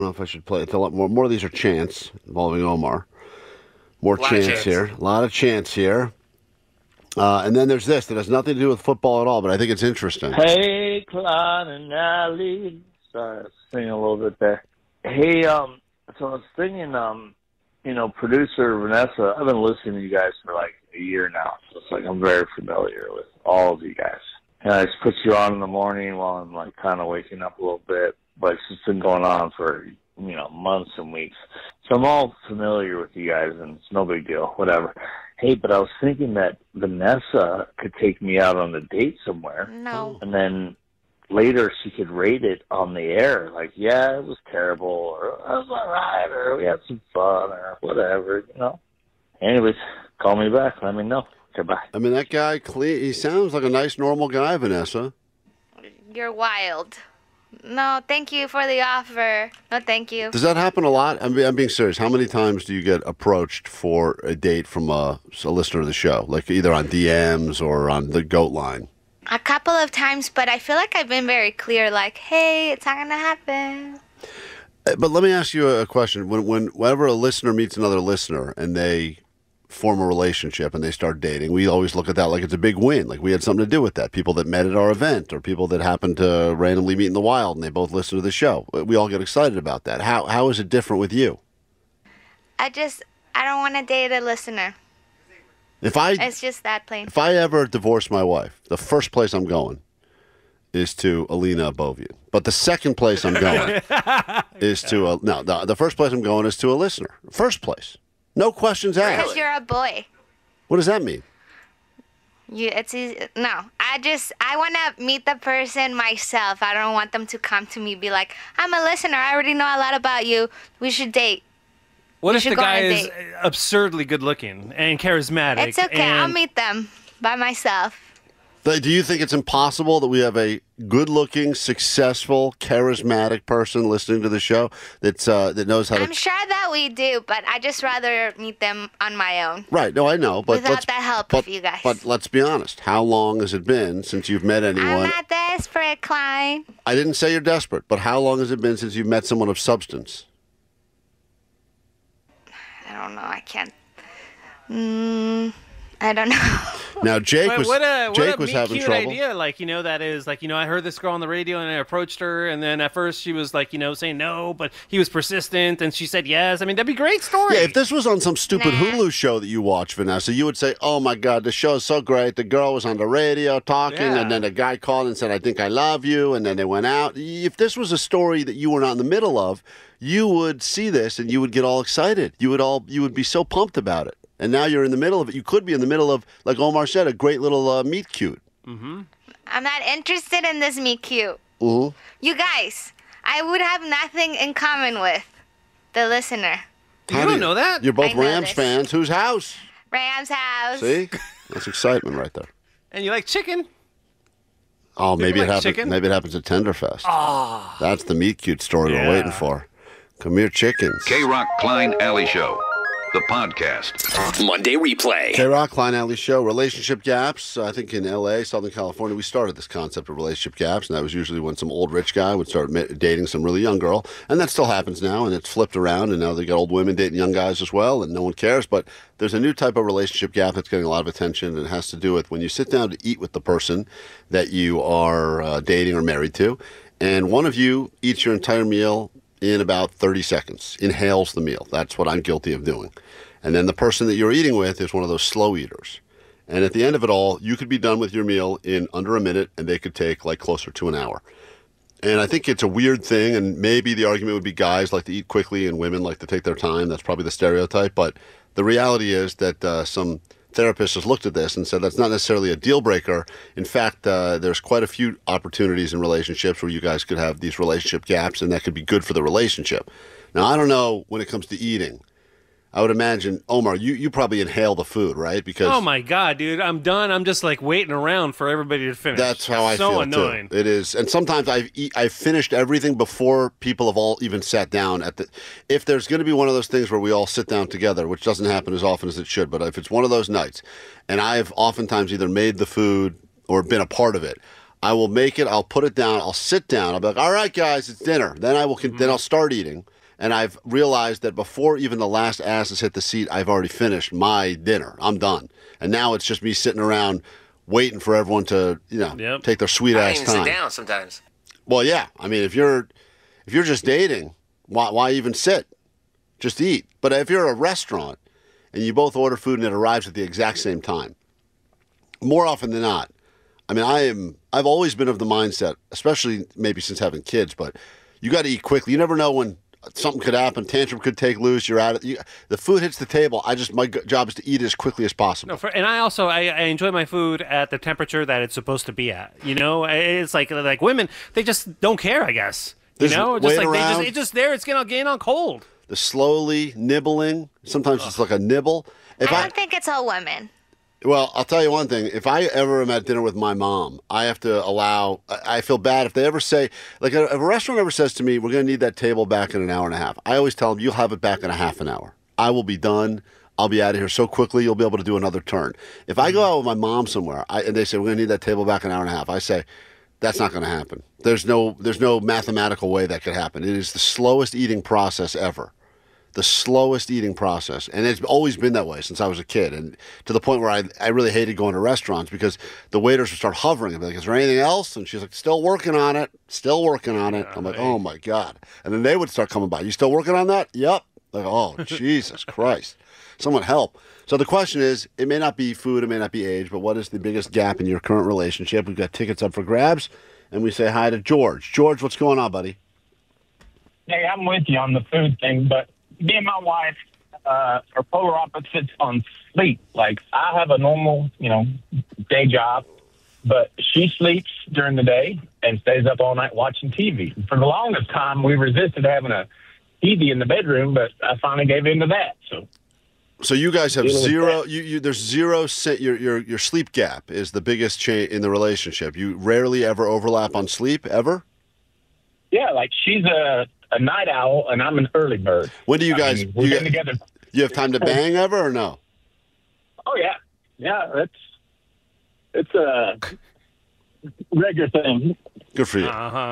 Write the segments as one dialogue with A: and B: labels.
A: know if I should play. It's a lot more of these are chants involving Omar. More
B: A lot of
A: chants here. A lot of chants here. And then there's this that has nothing to do with football at all, but I think it's interesting.
C: Hey, Klein and Allie. Sorry, I was singing a little bit there. Hey, so I was thinking, producer Vanessa, I've been listening to you guys for like a year now, so it's like I'm very familiar with all of you guys. And I just put you on in the morning while I'm like kind of waking up a little bit, but it's just been going on for, months and weeks. So I'm all familiar with you guys, and it's no big deal, whatever. Hey, but I was thinking that Vanessa could take me out on a date somewhere.
D: No.
C: And then later she could rate it on the air. Like, yeah, it was terrible, or it was all right, or we had some fun, or whatever, Anyways, call me back. Let me know. Goodbye.
A: I mean, that guy, he sounds like a nice, normal guy, Vanessa.
D: You're wild. No, thank you for the offer. No, thank you.
A: Does that happen a lot? I'm being serious. How many times do you get approached for a date from a listener of the show, like either on DMs or on the GOAT line?
D: A couple of times, but I feel like I've been very clear, like, hey, it's not going to happen.
A: But let me ask you a question. Whenever a listener meets another listener and they form a relationship and they start dating, we always look at that like it's a big win. Like we had something to do with that. People that met at our event or people that happened to randomly meet in the wild and they both listen to the show. We all get excited about that. How is it different with you?
D: I don't want to date a listener. It's just that plain.
A: If I ever divorce my wife, the first place I'm going is to Alina Abovian. But the second place I'm going is to the first place I'm going is to a listener. First place. No questions asked.
D: Because you're a boy.
A: What does that mean?
D: It's easy. No, I want to meet the person myself. I don't want them to come to me and be like, I'm a listener. I already know a lot about you. We should date.
B: What if the guy is absurdly good looking and charismatic?
D: It's okay. I'll meet them by myself.
A: Do you think it's impossible that we have a good-looking, successful, charismatic person listening to the show that knows how to...
D: I'm sure that we do, but I just rather meet them on my own.
A: Right. No, I know. But
D: without the help of you guys.
A: But let's be honest. How long has it been since you've met anyone?
D: I'm not desperate, Klein.
A: I didn't say you're desperate, but how long has it been since you've met someone of substance?
D: I don't know. I can't... I don't know.
A: Now, Jake was having
B: cute
A: trouble.
B: Idea, that is, I heard this girl on the radio and I approached her, and then at first she was saying no, but he was persistent and she said yes. I mean, that'd be a great story.
A: Yeah, if this was on some stupid Hulu show that you watch, Vanessa, you would say, oh my God, the show is so great. The girl was on the radio talking, and then the guy called and said, I think I love you, and then they went out. If this was a story that you were not in the middle of, you would see this and you would get all excited. You would be so pumped about it. And now you're in the middle of it. You could be in the middle of, like Omar said, a great little meet cute.
B: Mm-hmm.
D: I'm not interested in this meet cute.
A: Mm-hmm.
D: You guys, I would have nothing in common with the listener.
B: You don't know that?
A: You're both Rams fans. Whose house?
D: Rams house.
A: See? That's excitement right there.
B: And you like chicken?
A: Oh, maybe it happens.
B: Chicken?
A: Maybe it happens at Tenderfest.
B: Oh.
A: That's the meet cute story we're waiting for. Come here, chickens.
E: K-Rock Klein Alley Show. The podcast.
F: Monday replay.
A: K-Rock, Klein Alley Show. Relationship gaps. I think in L.A., Southern California, we started this concept of relationship gaps, and that was usually when some old rich guy would start dating some really young girl. And that still happens now, and it's flipped around, and now they got old women dating young guys as well, and no one cares. But there's a new type of relationship gap that's getting a lot of attention, and it has to do with when you sit down to eat with the person that you are dating or married to, and one of you eats your entire meal in about 30 seconds, inhales the meal. That's what I'm guilty of doing. And then the person that you're eating with is one of those slow eaters. And at the end of it all, you could be done with your meal in under a minute, and they could take like closer to an hour. And I think it's a weird thing, and maybe the argument would be guys like to eat quickly and women like to take their time. That's probably the stereotype. But the reality is that some therapist has looked at this and said that's not necessarily a deal breaker. In fact, there's quite a few opportunities in relationships where you guys could have these relationship gaps, and that could be good for the relationship. Now, I don't know when it comes to eating. I would imagine, Omar, you probably inhale the food, right? Because
B: oh my God, dude, I'm done. I'm just waiting around for everybody to finish.
A: That's how I feel
B: so annoying.
A: Too. It is, and sometimes I've finished everything before people have all even sat down at the. If there's going to be one of those things where we all sit down together, which doesn't happen as often as it should, but if it's one of those nights, and I've oftentimes either made the food or been a part of it, I will make it. I'll put it down. I'll sit down. I'll be like, all right, guys, it's dinner. Then I will. Then I'll start eating. And I've realized that before even the last ass has hit the seat, I've already finished my dinner. I'm done. And now it's just me sitting around waiting for everyone to, take their sweet ass
F: I
A: time.
F: even sit down sometimes.
A: Well, yeah. I mean, if you're just dating, why even sit? Just eat. But if you're at a restaurant and you both order food and it arrives at the exact same time, more often than not, I mean, I've always been of the mindset, especially maybe since having kids, but you got to eat quickly. You never know when something could happen, tantrum could take loose. You're at it. The food hits the table. My job is to eat it as quickly as possible.
B: No, and I also I enjoy my food at the temperature that it's supposed to be at. It's like women, they just don't care. I guess
A: There's
B: just
A: wait
B: like
A: around.
B: it's just there. It's gonna gain on cold.
A: The slowly nibbling. Sometimes it's like a nibble.
D: I don't think it's all women.
A: Well, I'll tell you one thing. If I ever am at dinner with my mom, I have to allow. I feel bad if they ever say, like, if a restaurant ever says to me, "We're going to need that table back in an hour and a half." I always tell them, "You'll have it back in a half an hour. I will be done. I'll be out of here so quickly. You'll be able to do another turn." If I go out with my mom somewhere, and they say, "We're going to need that table back in an hour and a half," I say, "That's not going to happen. There's no mathematical way that could happen. It is the slowest eating process ever." The slowest eating process. And it's always been that way since I was a kid. And to the point where I really hated going to restaurants because the waiters would start hovering. I'd be like, "Is there anything else?" And she's like, "Still working on it. Still working on it." I'm like, "Oh my God." And then they would start coming by. "You still working on that?" "Yep." Like, "Oh, Jesus Christ. Someone help." So the question is, it may not be food, it may not be age, but what is the biggest gap in your current relationship? We've got tickets up for grabs, and we say hi to George. George, what's going on, buddy?
G: Hey, I'm with you on the food thing, but me and my wife are polar opposites on sleep. Like, I have a normal, day job, but she sleeps during the day and stays up all night watching TV. For the longest time, we resisted having a TV in the bedroom, but I finally gave in to that.
A: So you guys have
G: Dealing with
A: zero.
G: that.
A: There's zero. Your sleep gap is the biggest change in the relationship. You rarely ever overlap on sleep ever.
G: Yeah, like she's a night owl and I'm an early bird.
A: When do you guys?
G: We've been together.
A: You have time to bang ever or no?
G: Oh yeah. It's a regular thing.
A: Good for you.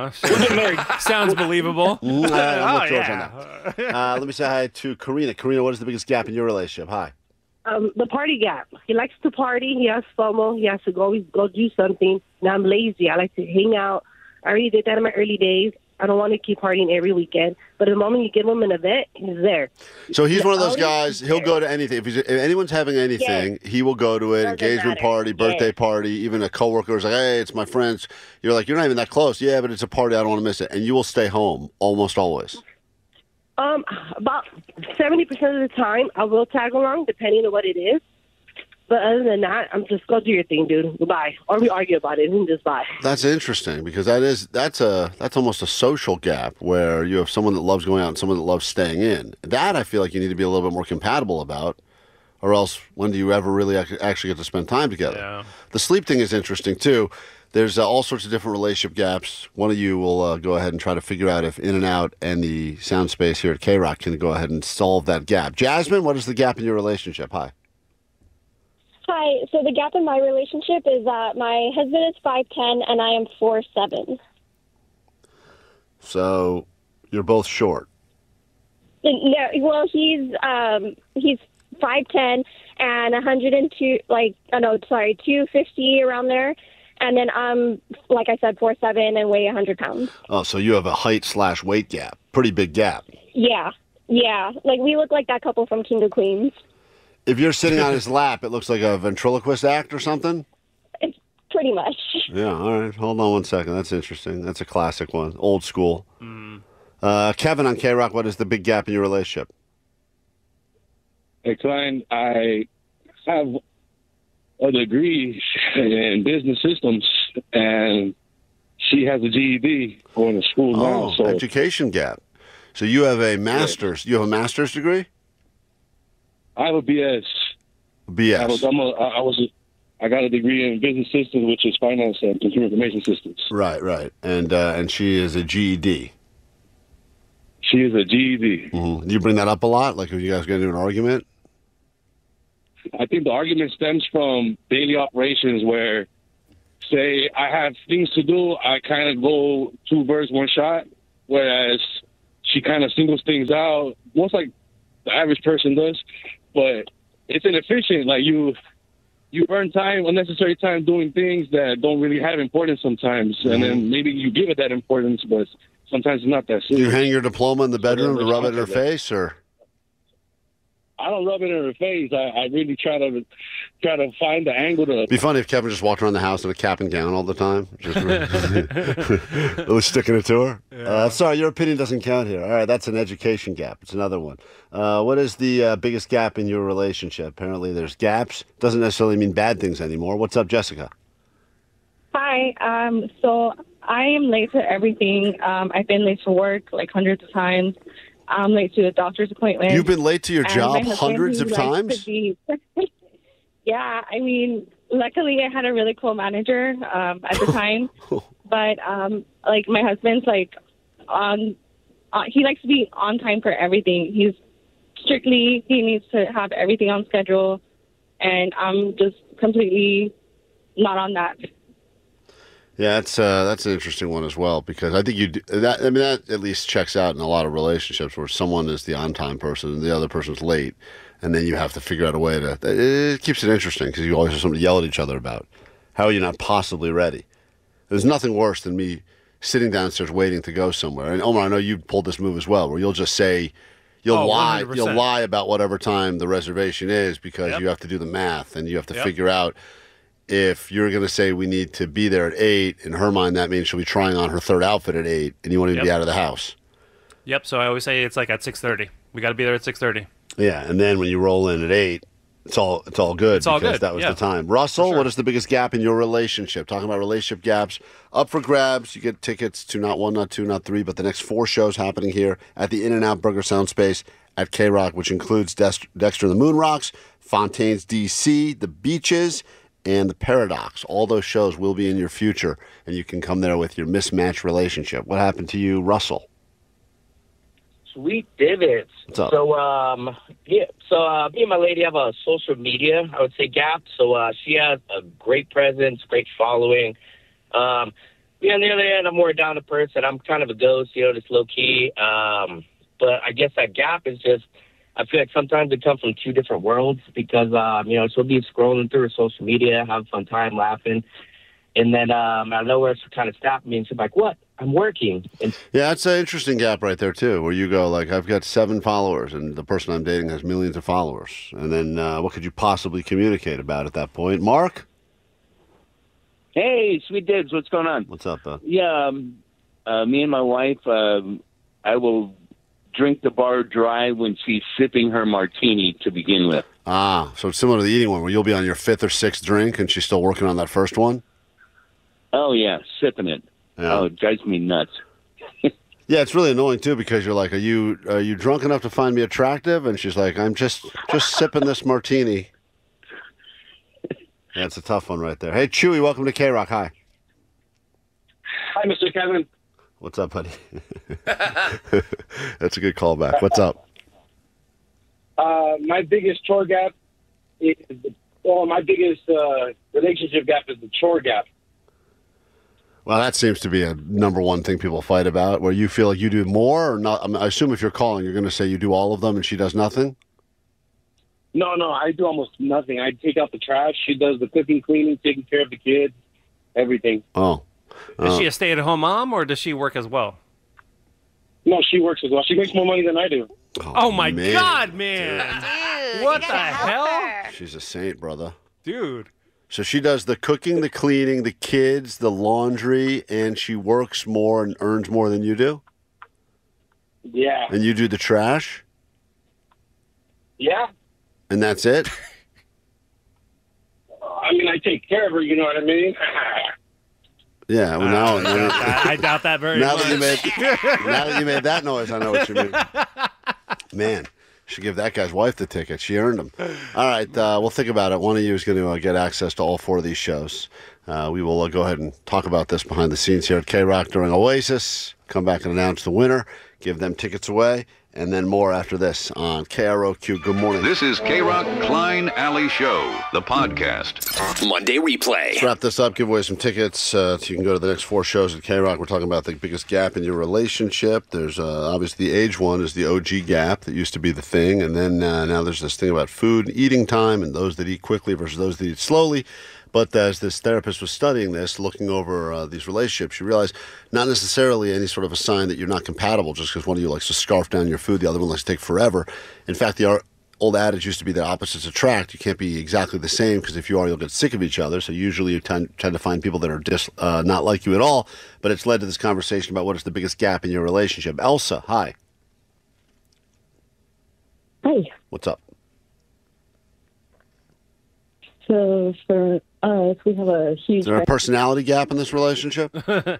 B: Sounds believable.
A: I'm with George on that. Let me say hi to Karina. Karina, what is the biggest gap in your relationship? Hi.
H: The party gap. He likes to party. He has FOMO. He has to always go do something. And I'm lazy. I like to hang out. I already did that in my early days. I don't want to keep partying every weekend. But the moment you give him an event, he's there.
A: So he's one of those guys, he'll go to anything. If anyone's having anything, he will go to it.
H: Doesn't
A: Engagement
H: matter.
A: party, birthday party, even a coworker is like, "Hey, it's my friends." You're like, "You're not even that close." "Yeah, but it's a party. I don't want to miss it." And you will stay home almost always.
H: About 70% of the time, I will tag along, depending on what it is. But other than that, I'm just go do your thing, dude. Goodbye. Or we argue about it and just bye.
A: That's interesting because that's almost a social gap where you have someone that loves going out and someone that loves staying in. That I feel like you need to be a little bit more compatible about, or else when do you ever really actually get to spend time together?
B: Yeah.
A: The sleep thing is interesting too. There's all sorts of different relationship gaps. One of you will go ahead and try to figure out if In-N-Out and the sound space here at K-Rock can go ahead and solve that gap. Jasmine, what is the gap in your relationship? Hi.
I: Hi. So the gap in my relationship is that my husband is 5'10" and I am 4'7".
A: So you're both short.
I: No, well, he's 5'10" and 102, 250 around there, and then I'm, like I said, 4'7" and weigh 100 pounds.
A: Oh, so you have a height/weight gap. Pretty big gap.
I: Yeah. Like we look like that couple from King of Queens.
A: If you're sitting on his lap, it looks like a ventriloquist act or something?
I: It's pretty much.
A: Yeah, all right. Hold on one second. That's interesting. That's a classic one. Old school. Kevin on K-Rock, what is the big gap in your relationship?
J: Hey, Klein, I have a degree in business systems, and she has a GED going to school now. So
A: education gap. So you have a master's. You have a master's degree?
J: I have a BS.
A: BS.
J: I got a degree in business systems, which is finance and consumer information systems.
A: Right. And she is a GED.
J: She is a GED.
A: Mm-hmm. Do you bring that up a lot? Like if you guys get into an argument?
J: I think the argument stems from daily operations where say I have things to do, I kind of go 2 birds, 1 shot, whereas she kind of singles things out, most like the average person does. But it's inefficient. Like you burn time, unnecessary time doing things that don't really have importance sometimes. And then maybe you give it that importance, but sometimes it's not that serious.
A: You hang your diploma in the bedroom to rub it in her face, or?
J: I don't rub it in her face. I really try to find the angle to.
A: It'd be funny if Kevin just walked around the house in a cap and gown all the time. Just was sticking it to her.
B: Yeah.
A: Sorry, your opinion doesn't count here. All right, that's an education gap. It's another one. What is the biggest gap in your relationship? Apparently there's gaps. Doesn't necessarily mean bad things anymore. What's up, Jessica?
F: Hi. So I am late to everything. I've been late to work like hundreds of times. I'm late to a doctor's appointment.
A: You've been late to your
F: And
A: job
F: my husband,
A: hundreds
F: he
A: of
F: likes
A: times?
F: to be- Yeah, I mean, luckily I had a really cool manager at the time. But like my husband's like he likes to be on time for everything. He needs to have everything on schedule, and I'm just completely not on that.
A: Yeah, that's an interesting one as well, because I think that at least checks out in a lot of relationships where someone is the on-time person and the other person's late, and then you have to figure out a way to. It keeps it interesting because you always have something to yell at each other about. How are you not possibly ready? There's nothing worse than me sitting downstairs waiting to go somewhere. And Omar, I know you pulled this move as well, where you'll just say. You'll lie.
B: 100%.
A: You'll lie about whatever time the reservation is because you have to do the math and you have to figure out. If you're going to say we need to be there at 8, in her mind that means she'll be trying on her 3rd outfit at 8, and you won't even be out of the house.
B: Yep. So I always say it's like at 6:30. We got to be there at 6:30.
A: Yeah, and then when you roll in at 8, it's all good.
B: It's all
A: because
B: good,
A: that was
B: yeah.
A: the time. Russell,
B: For sure.
A: what is the biggest gap in your relationship? Talking about relationship gaps, up for grabs. You get tickets to not 1, not 2, not 3, but the next 4 shows happening here at the In-N-Out Burger Sound Space at K-Rock, which includes Dexter and the Moon Rocks, Fontaines DC, The Beaches, and The Paradox. All those shows will be in your future, and you can come there with your mismatched relationship. What happened to you, Russell?
K: Sweet divots.
A: What's up?
K: So, me and my lady have a social media, I would say, gap. So, she has a great presence, great following. Me on the other end, I'm more down to person. I'm kind of a ghost, just low key. But I guess that gap is just, I feel like sometimes it comes from 2 different worlds because, she'll be scrolling through her social media, have a fun time laughing. And then out of nowhere, she'll kind of stop me and she's like, what? I'm working. And
A: Yeah, it's an interesting gap right there, too, where you go, like, I've got 7 followers, and the person I'm dating has millions of followers. And then what could you possibly communicate about at that point? Mark?
L: Hey, Sweet Dibs, what's going on?
A: What's up, bud?
L: Yeah, me and my wife, I will drink the bar dry when she's sipping her martini to begin with.
A: Ah, so it's similar to the eating one, where you'll be on your 5th or 6th drink, and she's still working on that first one?
L: Oh, yeah, sipping it.
A: Yeah.
L: Oh, it drives me nuts.
A: Yeah, it's really annoying, too, because you're like, are you drunk enough to find me attractive? And she's like, I'm just sipping this martini. Yeah, it's a tough one right there. Hey, Chewy, welcome to K-Rock. Hi.
M: Hi, Mr. Kevin.
A: What's up, buddy? That's a good callback. What's up?
M: My biggest chore gap is, my biggest relationship gap is the chore gap.
A: Well, that seems to be a number one thing people fight about, where you feel like you do more or not. I assume if you're calling, you're going to say you do all of them and she does nothing?
M: No, I do almost nothing. I take out the trash. She does the cooking, cleaning, taking care of the kids, everything.
A: Oh.
B: Is she a stay-at-home mom, or does she work as well?
M: No, she works as well. She makes more money than I do.
B: Oh my
A: man.
B: God, man!
D: Dude,
B: What
D: you
B: the
D: gotta help
B: hell?
D: her.
A: She's a saint, brother.
B: Dude.
A: So she does the cooking, the cleaning, the kids, the laundry, and she works more and earns more than you do?
M: Yeah.
A: And you do the trash?
M: Yeah.
A: And that's it?
M: I mean, I take care of her, you know what I mean?
A: Yeah, well, now
B: I doubt that very
A: now
B: much.
A: now that you made that noise, I know what you mean. Man, should give that guy's wife the ticket. She earned them. All right, we'll think about it. One of you is going to get access to all 4 of these shows. We will go ahead and talk about this behind the scenes here at K-Rock during Oasis. Come back and announce the winner, give them tickets away, And then more after this on KROQ. Good morning.
E: This is K-Rock Klein Alley Show, the podcast.
N: Monday replay.
A: Let's wrap this up. Give away some tickets so you can go to the next 4 shows at K-Rock. We're talking about the biggest gap in your relationship. There's obviously the age one is the OG gap that used to be the thing. And then now there's this thing about food and eating time and those that eat quickly versus those that eat slowly. But as this therapist was studying this, looking over these relationships, you realize not necessarily any sort of a sign that you're not compatible just because one of you likes to scarf down your food, the other one likes to take forever. In fact, the old adage used to be that opposites attract. You can't be exactly the same because if you are, you'll get sick of each other. So usually you tend to find people that are not like you at all. But it's led to this conversation about what is the biggest gap in your relationship. Elsa, hi.
O: Hi.
A: What's up?
O: So for us, we have a huge...
A: Is there a personality gap in this relationship?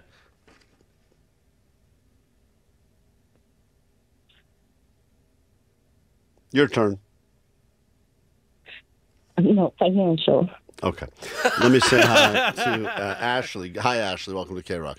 A: Your turn.
O: No, financial.
A: Okay. Let me say hi to Ashley. Hi, Ashley. Welcome to K-Rock.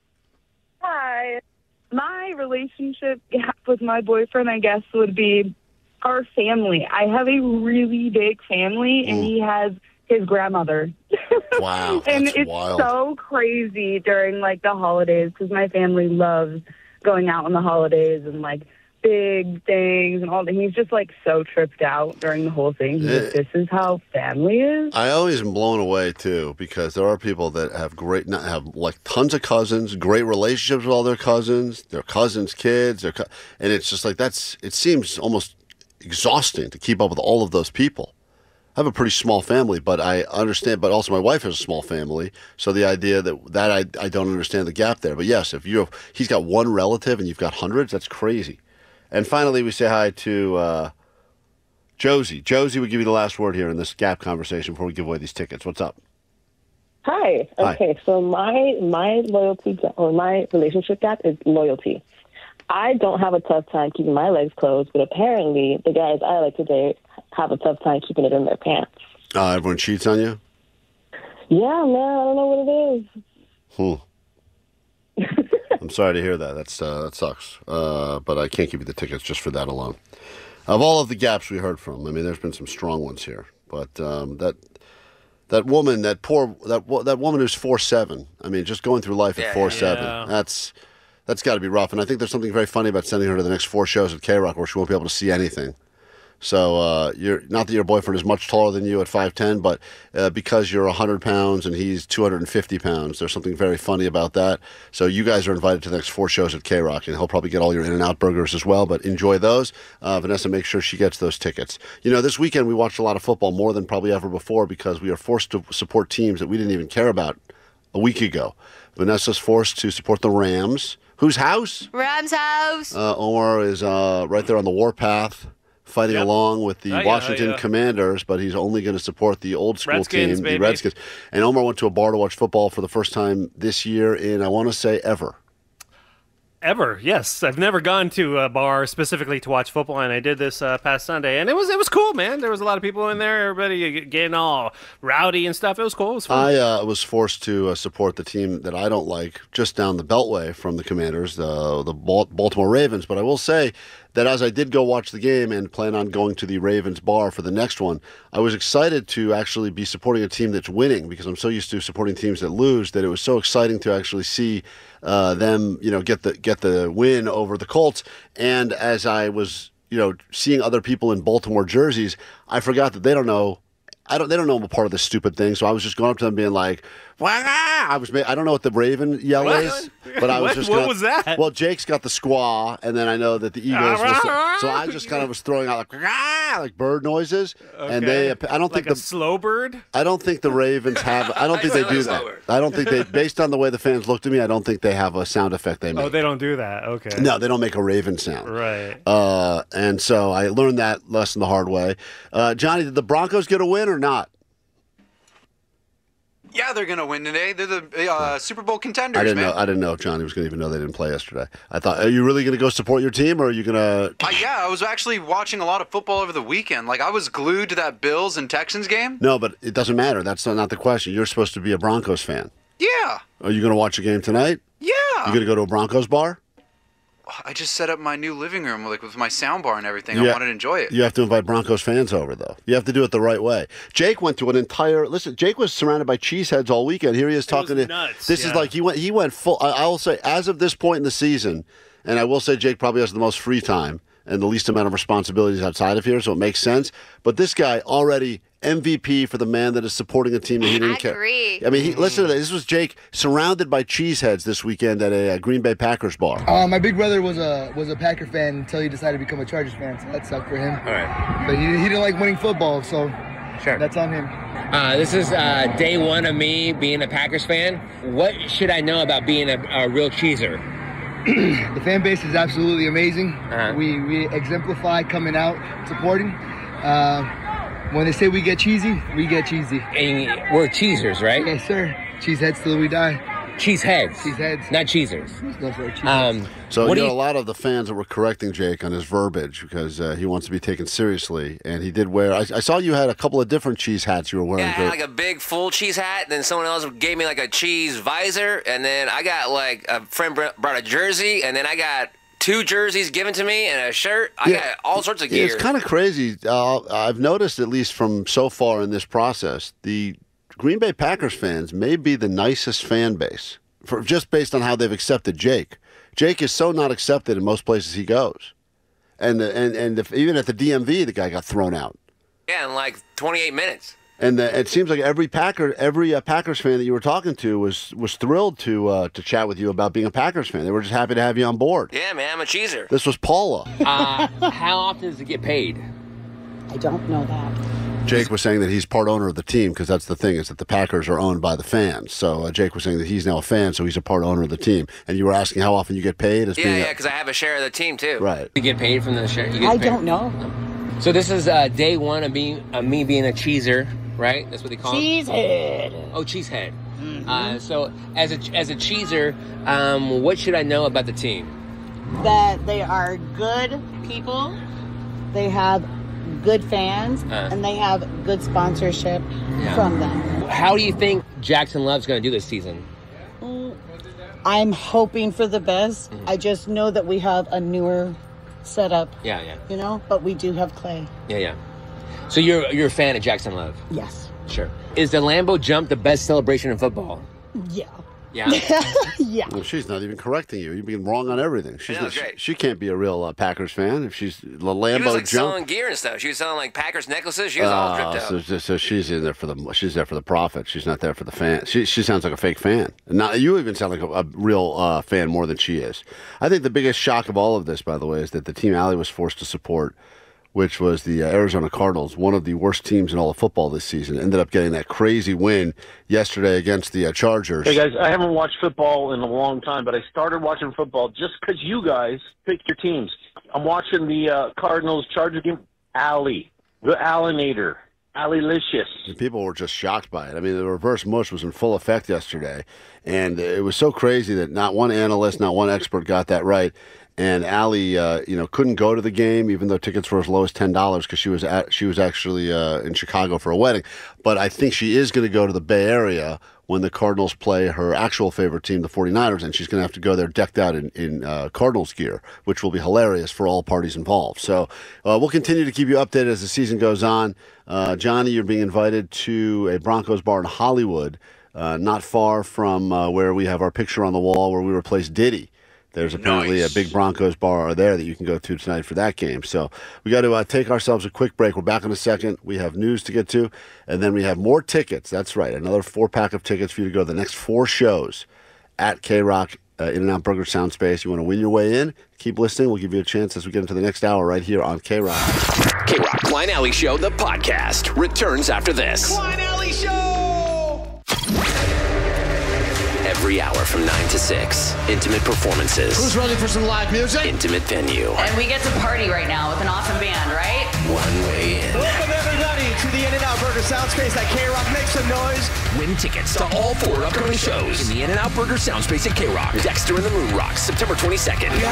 P: Hi. My relationship gap with my boyfriend, I guess, would be our family. I have a really big family, and he has his grandmother.
A: Wow,
P: and
A: that's
P: it's
A: wild.
P: so crazy during, like, the holidays, because my family loves going out on the holidays and, like, big things and all that. He's just, like, so tripped out during the whole thing. He's like, this is how family is?
A: I always am blown away, too, because there are people that have like, tons of cousins, great relationships with all their cousins kids, and it's just like it seems almost exhausting to keep up with all of those people. I have a pretty small family, but I understand. But also, my wife has a small family, so the idea that I don't understand the gap there. But yes, if he's got one relative and you've got hundreds, that's crazy. And finally, we say hi to Josie. Josie, we give you the last word here in this gap conversation before we give away these tickets. What's up?
H: Hi. Okay, so my loyalty or my relationship gap is loyalty. I don't have a tough time keeping my legs closed, but apparently the guys I like to date have a tough time keeping it in their pants.
A: Everyone cheats on you?
H: Yeah, man, I don't know what it is.
A: I'm sorry to hear that. That sucks. But I can't give you the tickets just for that alone. Of all of the gaps we heard from, I mean, there's been some strong ones here. But that woman, that woman who's 4'7", I mean, just going through life at 4'7", that's got to be rough. And I think there's something very funny about sending her to the next 4 shows at K-Rock where she won't be able to see anything. So you're not that your boyfriend is much taller than you at 5'10", but because you're 100 pounds and he's 250 pounds, there's something very funny about that. So you guys are invited to the next 4 shows at K-Rock, and he'll probably get all your In-N-Out burgers as well, but enjoy those. Vanessa, make sure she gets those tickets. You know, this weekend we watched a lot of football, more than probably ever before, because we are forced to support teams that we didn't even care about a week ago. Vanessa's forced to support the Rams. Whose house?
D: Rams house.
A: Omar is right there on the warpath, fighting along with the Washington Commanders, but he's only going to support the old school
B: Redskins,
A: team,
B: baby.
A: the Redskins. And Omar went to a bar to watch football for the first time this year in, I want to say, ever.
B: Ever, yes. I've never gone to a bar specifically to watch football, and I did this past Sunday, and it was cool, man. There was a lot of people in there, everybody getting all rowdy and stuff. It was cool. It was fun.
A: I was forced to support the team that I don't like, just down the Beltway from the Commanders, the Baltimore Ravens. But I will say that as I did go watch the game and plan on going to the Ravens bar for the next one, I was excited to actually be supporting a team that's winning, because I'm so used to supporting teams that lose that it was so exciting to actually see them, get the win over the Colts. And as I was, seeing other people in Baltimore jerseys, I forgot that they don't know I'm a part of this stupid thing. So I was just going up to them being like, "Wah!" I don't know what the Raven yell is, but I was just
B: what was that?
A: Well, Jake's got the squaw, and then I know that the Eagles. So I just kind of was throwing out like bird noises, and I don't think
B: a slow bird.
A: I don't think the Ravens have. I don't think they do that. I don't think they. Based on the way the fans looked at me, I don't think they have a sound effect they make.
B: Oh, they don't do that. Okay.
A: No, they don't make a Raven sound.
B: Right.
A: And so I learned that lesson the hard way. Johnny, did the Broncos get a win or not?
Q: Yeah, they're going to win today. They're the Super Bowl contenders,
A: I
Q: man.
A: didn't know if Johnny was going to even know they didn't play yesterday. I thought, are you really going to go support your team, or are you going to...
Q: Yeah, I was actually watching a lot of football over the weekend. Like, I was glued to that Bills and Texans game.
A: No, but it doesn't matter. That's not the question. You're supposed to be a Broncos fan.
Q: Yeah.
A: Are you going to watch a game tonight?
Q: Yeah.
A: You going to go to a Broncos bar?
Q: I just set up my new living room with my sound bar and everything. I
A: Yeah.
Q: wanted to enjoy it.
A: You have to invite Broncos fans over, though. You have to do it the right way. Jake went to an entire. Listen, Jake was surrounded by cheeseheads all weekend. Here he is talking to.
B: nuts,
A: This is like he went full. I will say, as of this point in the season, and I will say, Jake probably has the most free time and the least amount of responsibilities outside of here, so it makes sense. But this guy already MVP for the man that is supporting a team that he didn't care.
D: agree.
A: I mean, listen to this. This was Jake surrounded by cheeseheads this weekend at a Green Bay Packers bar.
N: My big brother was a Packer fan until he decided to become a Chargers fan, so that sucked for him.
R: All right.
N: But he didn't like winning football, so
R: Sure.
N: that's on him.
R: This is day one of me being a Packers fan. What should I know about being a real cheeser?
N: The fan base is absolutely amazing.
R: Uh-huh.
N: We exemplify coming out, supporting. When they say we get cheesy, we get cheesy.
R: And we're cheesers, right?
N: Yes, sir. Cheeseheads till we die.
R: Cheeseheads.
N: Cheeseheads.
R: Not cheesers.
N: No, sir. Cheeseheads.
A: So
R: what
A: you
R: do
A: know, a lot of the fans that were correcting Jake on his verbiage because he wants to be taken seriously, and he did wear. I saw you had a couple of different cheese hats you were wearing.
S: Yeah, I had like a big full cheese hat, then someone else gave me like a cheese visor, and then I got like a friend brought a jersey, and then I got 2 jerseys given to me and a shirt. I got all sorts of gear.
A: It's kind of crazy. I've noticed, at least from so far in this process, the Green Bay Packers fans may be the nicest fan base, just based on how they've accepted Jake. Jake is so not accepted in most places he goes, and even at the DMV, the guy got thrown out.
S: Yeah, in like 28 minutes.
A: And it seems like every Packers fan that you were talking to was thrilled to chat with you about being a Packers fan. They were just happy to have you on board.
S: Yeah, man, I'm a cheeser.
A: This was Paula.
R: How often does it get paid?
T: I don't know that.
A: Jake was saying that he's part owner of the team because that's the thing is that the Packers are owned by the fans. So Jake was saying that he's now a fan, so he's a part owner of the team. And you were asking how often you get paid? As being
S: Yeah, because I have a share of the team too.
A: Right.
R: You get paid from the share? You get
T: I
R: paid?
T: don't know.
R: So this is day one of me being a cheeser, right? That's what they call it?
T: Cheesehead.
R: Oh, cheesehead. So as a cheeser, what should I know about the team?
T: That they are good people. They have good fans, and they have good sponsorship from them.
R: How do you think Jackson Love's going to do this season?
T: I'm hoping for the best. I just know that we have a newer setup.
R: Yeah.
T: You know, but we do have Clay.
R: Yeah. So you're a fan of Jackson Love?
T: Yes.
R: Sure. Is the Lambeau jump the best celebration in football?
T: Yeah.
R: Yeah.
T: Yeah.
A: Well, she's not even correcting you. You're being wrong on everything. She's not, she can't be a real Packers fan if she's the Lambeau
S: She was like
A: jump.
S: selling gear and stuff. She was selling like Packers necklaces. She was all dripped out.
A: So she's in there for the profit. She's not there for the fan. She sounds like a fake fan. Now you even sound like a real fan more than she is. I think the biggest shock of all of this, by the way, is that the team Allie was forced to support, which was the Arizona Cardinals, one of the worst teams in all of football this season, ended up getting that crazy win yesterday against the Chargers.
U: Hey, guys, I haven't watched football in a long time, but I started watching football just because you guys picked your teams. I'm watching the Cardinals-Chargers game. Allie, the Allinator, Alley-licious.
A: And people were just shocked by it. I mean, the reverse mush was in full effect yesterday, and it was so crazy that not one analyst, not one expert got that right. And Allie, couldn't go to the game, even though tickets were as low as $10 because she was actually in Chicago for a wedding. But I think she is going to go to the Bay Area when the Cardinals play her actual favorite team, the 49ers, and she's going to have to go there decked out in Cardinals gear, which will be hilarious for all parties involved. So we'll continue to keep you updated as the season goes on. Johnny, you're being invited to a Broncos bar in Hollywood, not far from where we have our picture on the wall where we replaced Diddy. There's apparently a big Broncos bar there that you can go to tonight for that game. So we got to take ourselves a quick break. We're back in a second. We have news to get to, and then we have more tickets. That's right, another 4-pack of tickets for you to go to the next 4 shows at K-Rock In-N-Out Burger Sound Space. You want to win your way in? Keep listening. We'll give you a chance as we get into the next hour right here on K-Rock.
V: K-Rock Klein Alley Show, the podcast, returns after this.
W: Klein Alley Show!
V: Every hour from 9 to 6. Intimate performances.
W: Who's ready for some live music?
V: Intimate venue.
X: And we get to party right now with an awesome band, right?
V: One way in.
W: Welcome everybody to the In-N-Out Burger Soundspace at K-Rock. Make some noise.
V: Win tickets to all 4 upcoming shows in the In-N-Out Burger Soundspace at K-Rock. Dexter and the Moon Rocks, September 22nd.
W: Yeah.